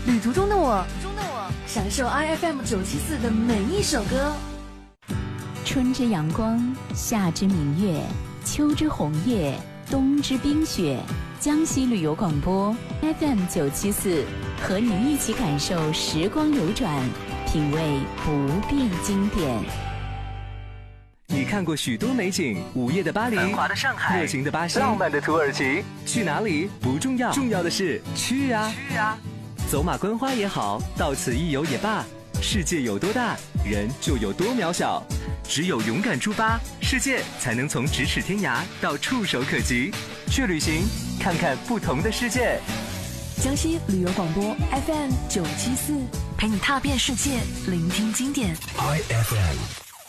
旅途中的我，享受 IFM 974的每一首歌。 春之阳光，夏之明月，秋之红叶，冬之冰雪。江西旅游广播 FM 974，和你一起感受时光流转，品味不变经典。 你看过许多美景，午夜的巴黎， 繁华的上海， 热情的巴西， 浪漫的土耳其。 去哪里不重要，重要的是去啊！走马观花也好，到此一游也罢，世界有多大，人就有多渺小。只有勇敢出发，世界才能从咫尺天涯到触手可及。去旅行，看看不同的世界。 江西旅游广播 FM 974，陪你踏遍世界，聆听经典。 IFM